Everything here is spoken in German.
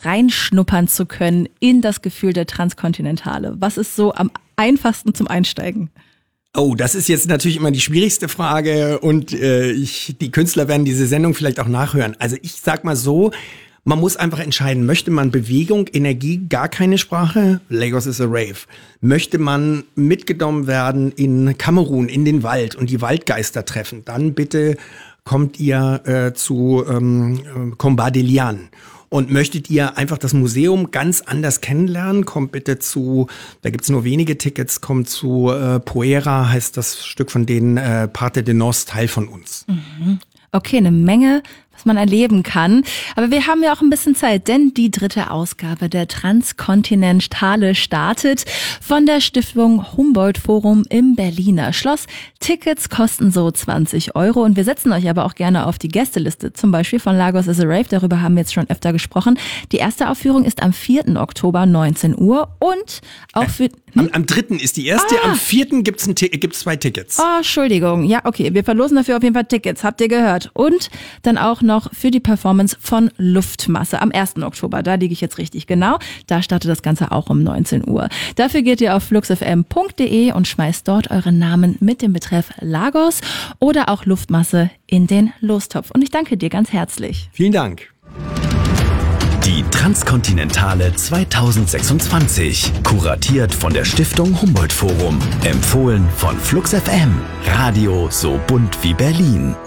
reinschnuppern zu können in das Gefühl der Transkontinentale? Was ist so am einfachsten zum Einsteigen? Oh, das ist jetzt natürlich immer die schwierigste Frage und die Künstler werden diese Sendung vielleicht auch nachhören. Also ich sag mal so, man muss einfach entscheiden, möchte man Bewegung, Energie, gar keine Sprache? Lagos is a Rave. Möchte man mitgenommen werden in Kamerun, in den Wald und die Waldgeister treffen? Dann bitte kommt ihr zu Combat de Lian. Und möchtet ihr einfach das Museum ganz anders kennenlernen, kommt bitte zu, da gibt's nur wenige Tickets, kommt zu Poera, heißt das Stück von denen, Parte de Nos, Teil von uns. Mhm. Okay, eine Menge, was man erleben kann. Aber wir haben ja auch ein bisschen Zeit, denn die 3. Ausgabe der Transkontinentale startet von der Stiftung Humboldt Forum im Berliner Schloss. Tickets kosten so 20 € und wir setzen euch aber auch gerne auf die Gästeliste, zum Beispiel von Lagos is a Rave, darüber haben wir jetzt schon öfter gesprochen. Die erste Aufführung ist am 4. Oktober, 19 Uhr und auch für... Am 3. ist die erste, am 4. gibt's 2 Tickets. Oh, Entschuldigung. Ja, okay, wir verlosen dafür auf jeden Fall Tickets, habt ihr gehört. Und dann auch noch für die Performance von Luftmasse am 1. Oktober. Da liege ich jetzt richtig genau. Da startet das Ganze auch um 19 Uhr. Dafür geht ihr auf fluxfm.de und schmeißt dort euren Namen mit dem Betreff Lagos oder auch Luftmasse in den Lostopf. Und ich danke dir ganz herzlich. Vielen Dank. Die Transkontinentale 2026. Kuratiert von der Stiftung Humboldt Forum. Empfohlen von Flux FM. Radio so bunt wie Berlin.